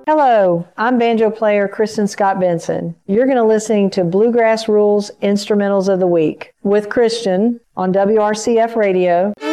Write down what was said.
Hello, I'm banjo player Kristen Scott Benson. You're going to listen to Bluegrass Rules Instrumentals of the Week with Christian on WRCF Radio.